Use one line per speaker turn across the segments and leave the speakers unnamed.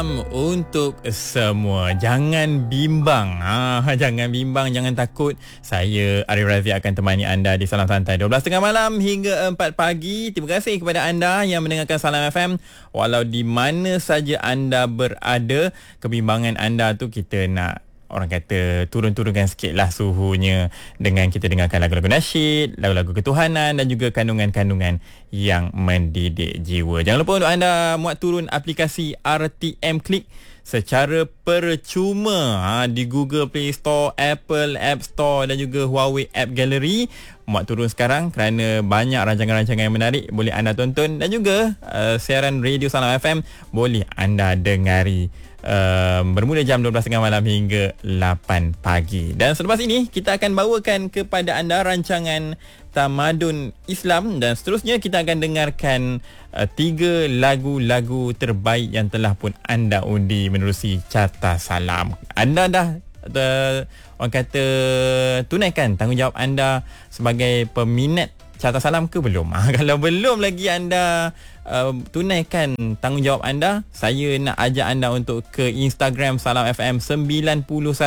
Untuk semua, jangan bimbang. Jangan bimbang, jangan takut. Saya Arif Razi akan temani anda di Salam Santai 12.30 malam hingga 4 pagi. Terima kasih kepada anda yang mendengarkan Salam FM. Walau di mana saja anda berada, kebimbangan anda tu kita nak, orang kata, turun-turunkan sikit lah suhunya dengan kita dengarkan lagu-lagu nasyid, lagu-lagu ketuhanan dan juga kandungan-kandungan yang mendidik jiwa. Jangan lupa untuk anda muat turun aplikasi RTM Click secara percuma di Google Play Store, Apple App Store dan juga Huawei App Gallery. Muat turun sekarang kerana banyak rancangan-rancangan yang menarik boleh anda tonton dan juga siaran radio Salam FM boleh anda dengari. Bermula jam 12.30 malam hingga 8 pagi. Dan selepas ini kita akan bawakan kepada anda rancangan Tamadun Islam dan seterusnya kita akan dengarkan 3 lagu-lagu terbaik yang telah pun anda undi menerusi Carta Salam. Anda dah orang kata tunaikan tanggungjawab anda sebagai peminat Carta Salam ke belum? Kalau belum lagi anda tunaikan tanggungjawab anda, saya nak ajak anda untuk ke Instagram Salam FM 91.1.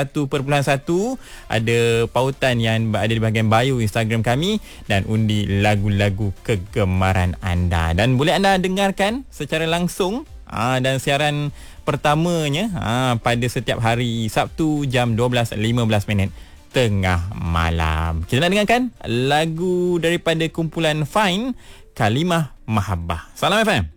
Ada pautan yang ada di bahagian bio Instagram kami dan undi lagu-lagu kegemaran anda. Dan boleh anda dengarkan secara langsung dan siaran pertamanya pada setiap hari Sabtu jam 12.15 tengah malam. Kita nak dengarkan lagu daripada kumpulan Fine, Kalimah Mahabbah. Salam FM.